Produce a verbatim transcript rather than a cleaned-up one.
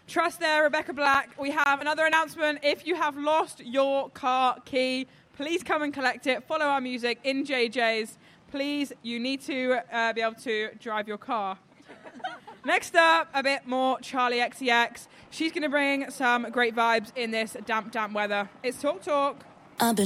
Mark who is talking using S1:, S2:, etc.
S1: Trust there, Rebecca Black. We have another announcement. If you have lost your car key, please come and collect it. Follow our music in J J's. Please, you need to uh, be able to drive your car. Next up, a bit more Charlie X C X. She's going to bring some great vibes in this damp, damp weather. It's Talk Talk.
S2: I've been